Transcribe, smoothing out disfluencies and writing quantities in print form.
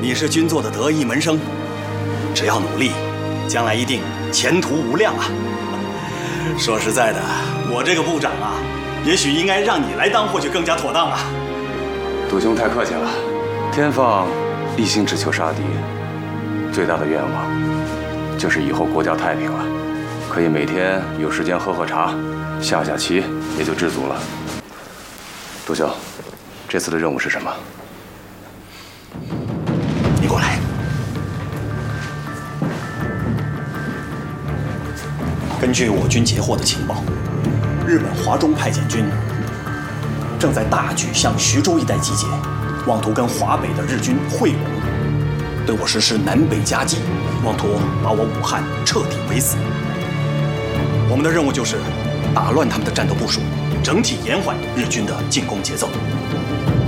你是军座的得意门生，只要努力，将来一定前途无量啊！说实在的，我这个部长啊，也许应该让你来当，或许更加妥当啊。 杜兄太客气了，天放一心只求杀敌，最大的愿望就是以后国家太平了，可以每天有时间喝喝茶，下下棋，也就知足了。杜兄，这次的任务是什么？ 你过来。根据我军截获的情报，日本华中派遣军正在大举向徐州一带集结，妄图跟华北的日军会拢，对我实施南北夹击，妄图把我武汉彻底围死。我们的任务就是打乱他们的战斗部署，整体延缓日军的进攻节奏。